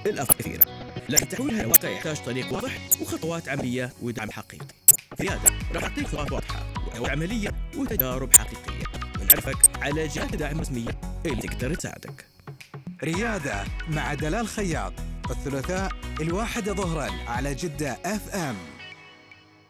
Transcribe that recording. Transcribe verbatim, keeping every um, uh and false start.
الأفضل كثيرة، لكن تحويلها لواقع يحتاج طريق واضح وخطوات عملية ودعم حقيقي. ريادة راح أعطيك خطوات واضحة وعملية وتجارب حقيقية، ونعرفك على جهات الدعم الرسمية اللي تقدر تساعدك. ريادة مع دلال خياط، الثلاثاء الواحدة ظهرا على جدة اف ام.